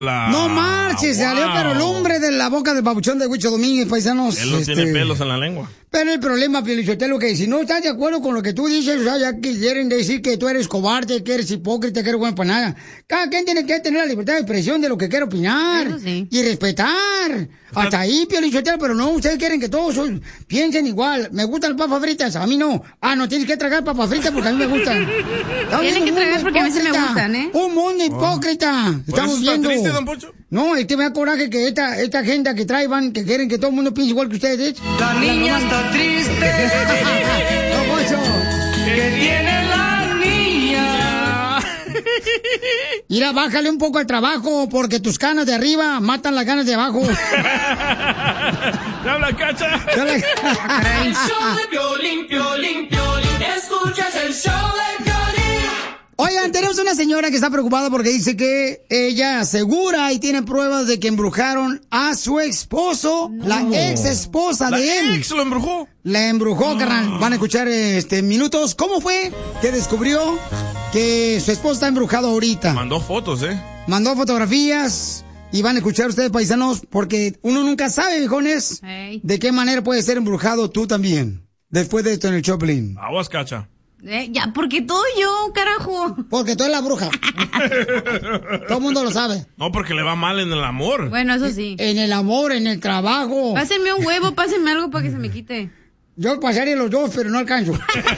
No marches, salió pero el hombre de la boca del babuchón de Huicho Domínguez, paisanos. Él no tiene pelos en la lengua. Pero el problema, Piolichotelo, que si no estás de acuerdo con lo que tú dices, o sea, ya quieren decir que tú eres cobarde, que eres hipócrita, que eres bueno para nada. Cada quien tiene que tener la libertad de expresión de lo que quiere opinar. Sí. Y respetar. Hasta ahí, Piolichotelo, pero no, ustedes quieren que todos piensen igual. Me gustan las papas fritas, a mí no. Ah, no, tienes que tragar papas fritas porque a mí me gustan. Tienen que tragar porque a mí se me gustan, ¿eh? Un mundo hipócrita. Estamos viendo. ¿Triste, don Poncho? No, me da coraje que esta agenda que traen, que quieren que todo el mundo piense igual que ustedes. La niña está triste. No, Poncho. ¿Qué tiene la niña? Mira, bájale un poco al trabajo, porque tus canas de arriba matan las ganas de abajo. ¡Te habla, Cacha! El show de Piolín, Piolín, Piolín. Escuchas el show de Piolín. Oigan, tenemos una señora que está preocupada porque dice que ella asegura y tiene pruebas de que embrujaron a su esposo, la ex esposa de él. ¿La ex lo embrujó? La embrujó, carnal. Van a escuchar minutos. ¿Cómo fue que descubrió que su esposo está embrujado ahorita? Mandó fotos, Mandó fotografías. Y van a escuchar ustedes, paisanos, porque uno nunca sabe, viejones, de qué manera puede ser embrujado tú también. Después de esto en el Choplin. Aguas, Cacha. Ya, porque todo yo, carajo. Porque tú eres la bruja. Todo el mundo lo sabe. No, porque le va mal en el amor. Bueno, eso sí. En el amor, en el trabajo. Pásenme un huevo, pásenme algo para que se me quite. Yo pasaría los dos, pero no alcanzo.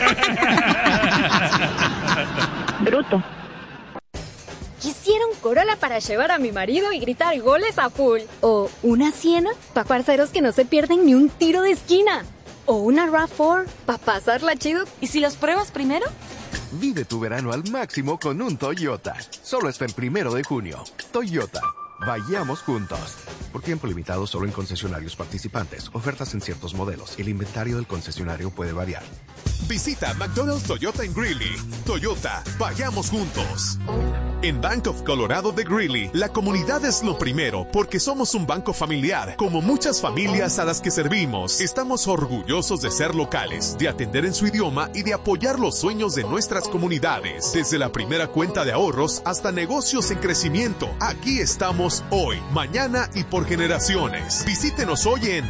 Bruto. Quisiera un Corolla para llevar a mi marido y gritar goles a full. O una Siena para parceros que no se pierden ni un tiro de esquina. O una RAV4 para pasarla chido. ¿Y si los pruebas primero? Vive tu verano al máximo con un Toyota. Solo hasta el 1 de junio. Toyota. Vayamos juntos. Por tiempo limitado solo en concesionarios participantes. Ofertas en ciertos modelos. El inventario del concesionario puede variar. Visita McDonald's Toyota en Greeley. Toyota, vayamos juntos. En Bank of Colorado de Greeley, la comunidad es lo primero porque somos un banco familiar. Como muchas familias a las que servimos, estamos orgullosos de ser locales, de atender en su idioma y de apoyar los sueños de nuestras comunidades. Desde la primera cuenta de ahorros hasta negocios en crecimiento, aquí estamos hoy, mañana y por generaciones. Visítenos hoy en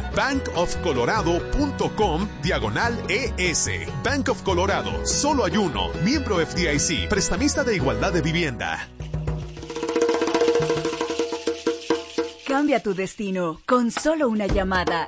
bankofcolorado.com/ES. Bank of Colorado, solo hay uno, miembro FDIC, prestamista de igualdad de vivienda. Cambia tu destino con solo una llamada.